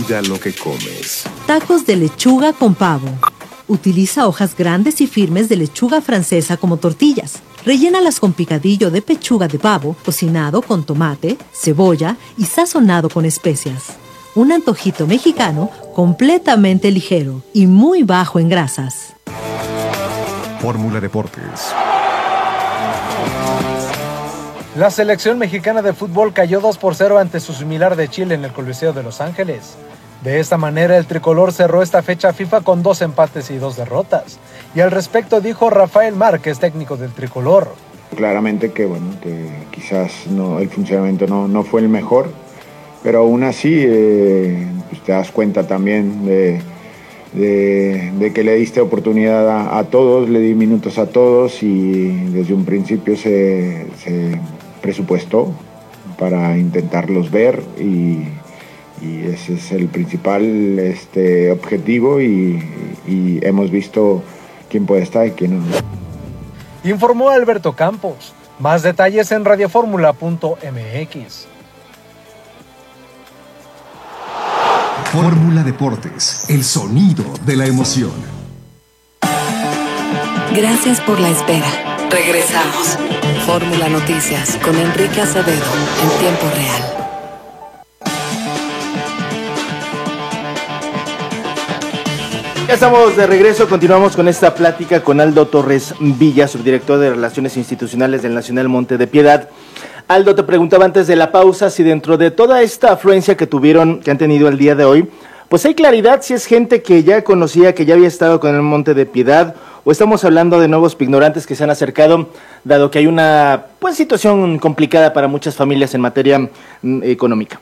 Cuida lo que comes. Tacos de lechuga con pavo. Utiliza hojas grandes y firmes de lechuga francesa como tortillas. Rellénalas con picadillo de pechuga de pavo, cocinado con tomate, cebolla y sazonado con especias. Un antojito mexicano completamente ligero y muy bajo en grasas. Fórmula Deportes. La selección mexicana de fútbol cayó 2-0 ante su similar de Chile en el Coliseo de Los Ángeles. De esta manera, el tricolor cerró esta fecha FIFA con 2 empates y 2 derrotas. Y al respecto dijo Rafael Márquez, técnico del tricolor. Claramente que quizás el funcionamiento no fue el mejor, pero aún así pues te das cuenta también de que le diste oportunidad a todos, le di minutos a todos y desde un principio se presupuestó para intentarlos ver y ese es el principal objetivo y hemos visto quién puede estar y quién no. Informó Alberto Campos. Más detalles en radioformula.mx. Fórmula Deportes, el sonido de la emoción. Gracias por la espera. Regresamos. Fórmula Noticias con Enrique Acevedo en tiempo real. Ya estamos de regreso, continuamos con esta plática con Aldo Torres Villa, subdirector de Relaciones Institucionales del Nacional Monte de Piedad. Aldo, te preguntaba antes de la pausa si dentro de toda esta afluencia que han tenido el día de hoy, pues hay claridad si es gente que ya conocía, que ya había estado con el Monte de Piedad, o estamos hablando de nuevos pignorantes que se han acercado, dado que hay una situación complicada para muchas familias en materia económica.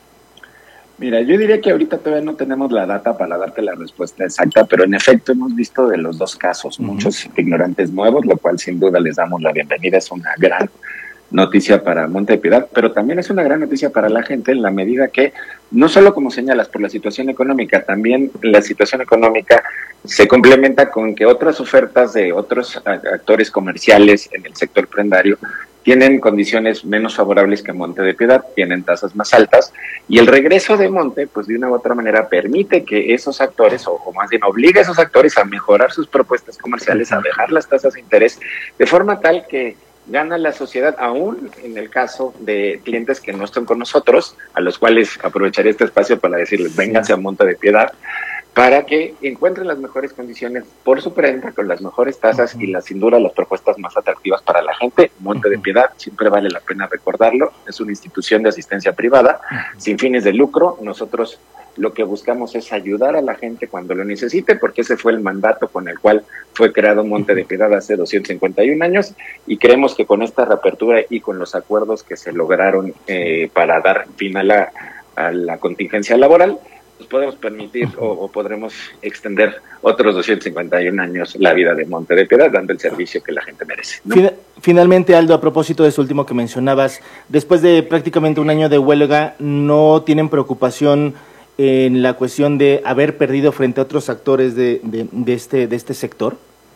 Mira, yo diría que ahorita todavía no tenemos la data para darte la respuesta exacta, pero en efecto hemos visto de los dos casos muchos ignorantes nuevos, lo cual sin duda les damos la bienvenida. Es una gran noticia para Monte de Piedad, pero también es una gran noticia para la gente en la medida que, no solo como señalas, por la situación económica, también la situación económica se complementa con que otras ofertas de otros actores comerciales en el sector prendario tienen condiciones menos favorables que Monte de Piedad, tienen tasas más altas, y el regreso de Monte, pues de una u otra manera permite que esos actores, o más bien obliga a esos actores a mejorar sus propuestas comerciales, a dejar las tasas de interés, de forma tal que gana la sociedad, aún en el caso de clientes que no están con nosotros, a los cuales aprovecharé este espacio para decirles, vénganse a Monte de Piedad, para que encuentren las mejores condiciones por su prenda, con las mejores tasas y sin duda las propuestas más atractivas para la gente. Monte de Piedad, siempre vale la pena recordarlo, es una institución de asistencia privada, sin fines de lucro. Nosotros lo que buscamos es ayudar a la gente cuando lo necesite, porque ese fue el mandato con el cual fue creado Monte de Piedad hace 251 años, y creemos que con esta reapertura y con los acuerdos que se lograron para dar fin a la contingencia laboral, pues podemos permitir o podremos extender otros 251 años la vida de Monte de Piedad, dando el servicio que la gente merece, ¿no? Finalmente, Aldo, a propósito de eso último que mencionabas, después de prácticamente un año de huelga, ¿no tienen preocupación en la cuestión de haber perdido frente a otros actores de este sector?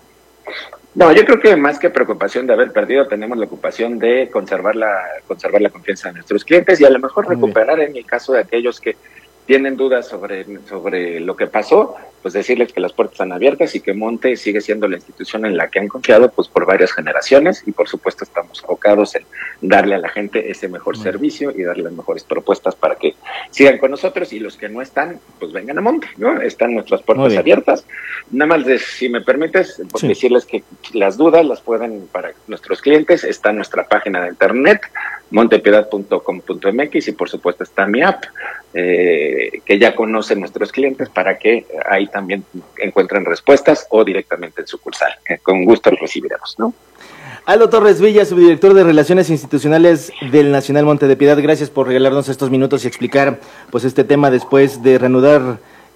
No, yo creo que más que preocupación de haber perdido, tenemos la ocupación de conservar la confianza de nuestros clientes y a lo mejor recuperar en el caso de aquellos que tienen dudas sobre lo que pasó, pues decirles que las puertas están abiertas y que Monte sigue siendo la institución en la que han confiado pues por varias generaciones, y por supuesto estamos enfocados en darle a la gente ese mejor servicio y darle las mejores propuestas para que sigan con nosotros, y los que no están, pues vengan a Monte, ¿no? Están nuestras puertas abiertas. Nada más, si me permites, pues decirles que las dudas las pueden, para nuestros clientes, está en nuestra página de internet, montepiedad.com.mx, y por supuesto está mi app, que ya conocen nuestros clientes, para que ahí también encuentren respuestas o directamente en sucursal. Con gusto los recibiremos, ¿no? Aldo Torres Villa, subdirector de Relaciones Institucionales del Nacional Monte de Piedad, gracias por regalarnos estos minutos y explicar pues este tema después de reanudar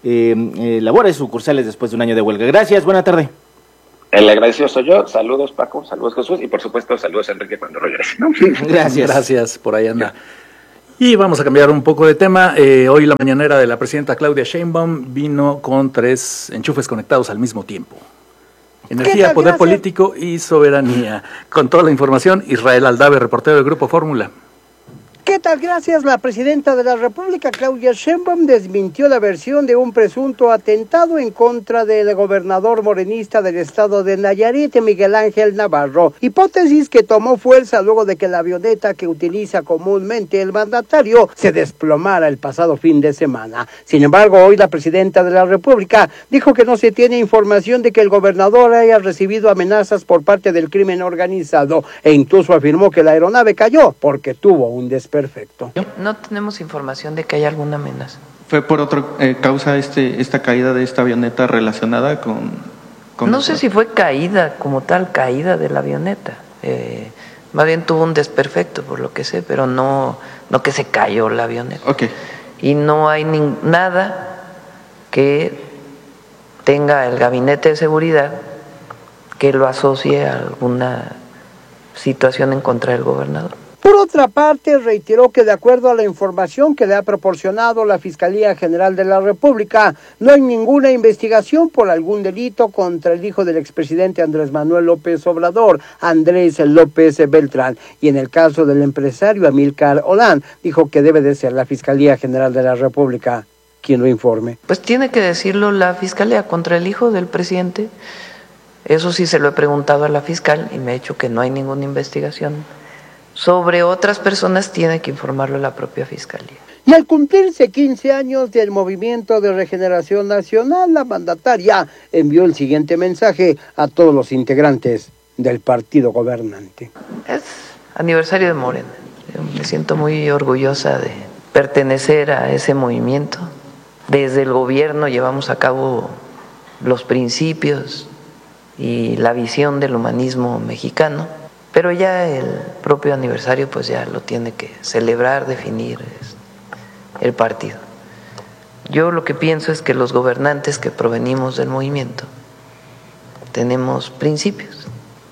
labores sucursales después de un año de huelga. Gracias, buena tarde. El agradecido soy yo. Saludos, Paco, saludos, Jesús, y por supuesto saludos a Enrique cuando regrese, ¿no? Gracias, por ahí anda. Y vamos a cambiar un poco de tema. Hoy la mañanera de la presidenta Claudia Sheinbaum vino con 3 enchufes conectados al mismo tiempo. Energía, poder político y soberanía. Con toda la información, Israel Aldave, reportero del Grupo Fórmula. ¿Qué tal? Gracias. La presidenta de la República, Claudia Sheinbaum, desmintió la versión de un presunto atentado en contra del gobernador morenista del estado de Nayarit, Miguel Ángel Navarro, hipótesis que tomó fuerza luego de que la avioneta que utiliza comúnmente el mandatario se desplomara el pasado fin de semana. Sin embargo, hoy la presidenta de la República dijo que no se tiene información de que el gobernador haya recibido amenazas por parte del crimen organizado e incluso afirmó que la aeronave cayó porque tuvo un desperfecto. No tenemos información de que haya alguna amenaza. ¿Fue por otra causa esta caída de esta avioneta relacionada con no sé si fue caída como tal, caída de la avioneta. Más bien tuvo un desperfecto, por lo que sé, pero no que se cayó la avioneta. Okay. Y no hay nada que tenga el gabinete de seguridad que lo asocie a alguna situación en contra del gobernador. Por otra parte, reiteró que de acuerdo a la información que le ha proporcionado la Fiscalía General de la República, no hay ninguna investigación por algún delito contra el hijo del expresidente Andrés Manuel López Obrador, Andrés López Beltrán. Y en el caso del empresario Amílcar Olán, dijo que debe de ser la Fiscalía General de la República quien lo informe. Pues tiene que decirlo la Fiscalía contra el hijo del presidente. Eso sí se lo he preguntado a la fiscal y me ha dicho que no hay ninguna investigación. Sobre otras personas tiene que informarlo la propia Fiscalía. Y al cumplirse 15 años del Movimiento de Regeneración Nacional, la mandataria envió el siguiente mensaje a todos los integrantes del partido gobernante. Es aniversario de Morena. Yo me siento muy orgullosa de pertenecer a ese movimiento. Desde el gobierno llevamos a cabo los principios y la visión del humanismo mexicano. Pero ya el propio aniversario pues ya lo tiene que celebrar, definir el partido. Yo lo que pienso es que los gobernantes que provenimos del movimiento tenemos principios.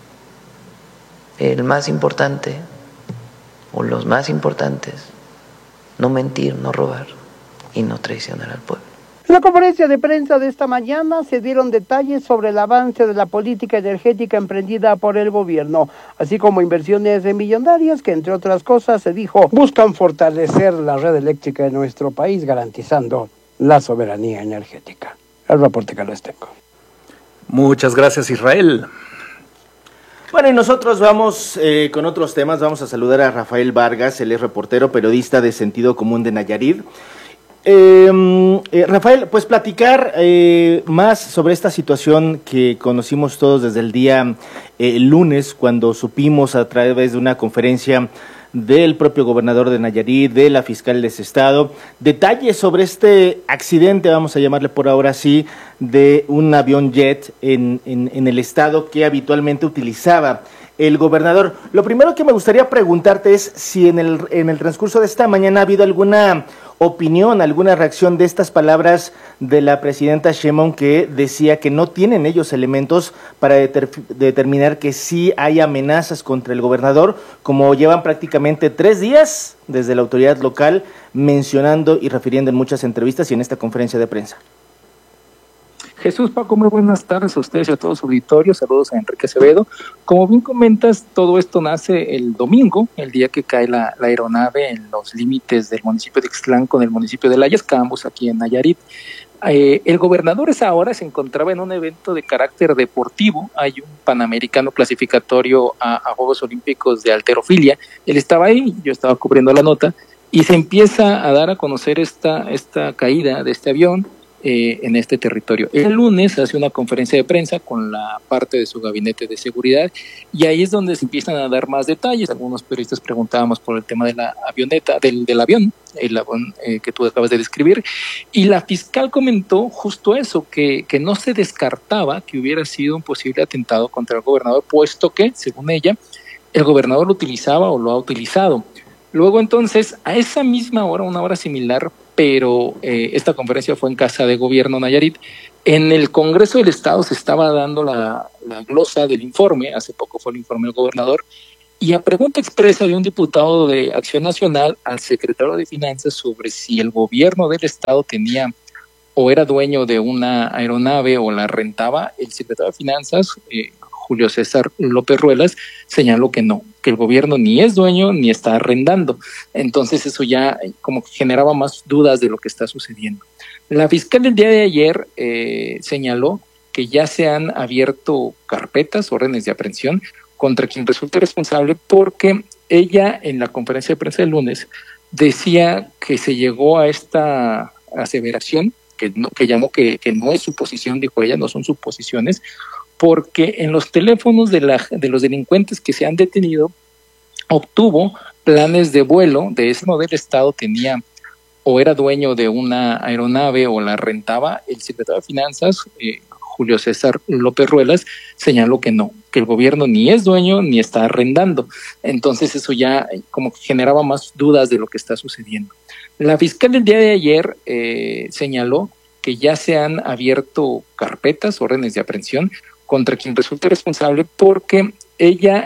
El más importante o los más importantes, no mentir, no robar y no traicionar al pueblo. En la conferencia de prensa de esta mañana se dieron detalles sobre el avance de la política energética emprendida por el gobierno, así como inversiones millonarias que, entre otras cosas, se dijo, buscan fortalecer la red eléctrica de nuestro país, garantizando la soberanía energética. El reporte que les tengo. Muchas gracias, Israel. Bueno, y nosotros vamos con otros temas. Vamos a saludar a Rafael Vargas, él es reportero, periodista de Sentido Común de Nayarit. Rafael, pues platicar más sobre esta situación que conocimos todos desde el día lunes, cuando supimos a través de una conferencia del propio gobernador de Nayarit, de la fiscal de ese estado, detalles sobre este accidente, vamos a llamarle por ahora sí, de un avión jet en el estado que habitualmente utilizaba el gobernador. Lo primero que me gustaría preguntarte es si en el transcurso de esta mañana ha habido alguna opinión, alguna reacción de estas palabras de la presidenta Sheinbaum, que decía que no tienen ellos elementos para determinar que sí hay amenazas contra el gobernador, como llevan prácticamente 3 días desde la autoridad local mencionando y refiriendo en muchas entrevistas y en esta conferencia de prensa. Jesús, Paco, muy buenas tardes a ustedes y a todo su auditorio. Saludos a Enrique Acevedo. Como bien comentas, todo esto nace el domingo, el día que cae la aeronave en los límites del municipio de Ixtlán con el municipio de Layasca, ambos aquí en Nayarit. El gobernador esa hora se encontraba en un evento de carácter deportivo. Hay un panamericano clasificatorio a Juegos Olímpicos de halterofilia. Él estaba ahí, yo estaba cubriendo la nota, y se empieza a dar a conocer esta caída de este avión en este territorio. El lunes hace una conferencia de prensa con la parte de su gabinete de seguridad y ahí es donde se empiezan a dar más detalles. Algunos periodistas preguntábamos por el tema de la avioneta, del avión, el avión que tú acabas de describir, y la fiscal comentó justo eso, que no se descartaba que hubiera sido un posible atentado contra el gobernador, puesto que, según ella, el gobernador lo utilizaba o lo ha utilizado. Luego entonces, a esa misma hora, una hora similar, pero esta conferencia fue en Casa de Gobierno Nayarit, en el Congreso del Estado se estaba dando la glosa del informe, hace poco fue el informe del gobernador, y a pregunta expresa de un diputado de Acción Nacional al secretario de Finanzas sobre si el gobierno del Estado tenía o era dueño de una aeronave o la rentaba, el secretario de Finanzas, Julio César López Ruelas, señaló que no, que el gobierno ni es dueño ni está arrendando. Entonces eso ya como que generaba más dudas de lo que está sucediendo. La fiscal el día de ayer señaló que ya se han abierto carpetas, órdenes de aprehensión contra quien resulte responsable, porque ella en la conferencia de prensa del lunes decía que se llegó a esta aseveración, que llamó que no es suposición, dijo ella, no son suposiciones, porque en los teléfonos de los delincuentes que se han detenido obtuvo planes de vuelo, de ese modelo del Estado tenía o era dueño de una aeronave o la rentaba. El secretario de Finanzas, Julio César López Ruelas, señaló que no, que el gobierno ni es dueño ni está arrendando. Entonces eso ya como que generaba más dudas de lo que está sucediendo. La fiscal el día de ayer señaló que ya se han abierto carpetas, órdenes de aprehensión contra quien resulte responsable, porque ella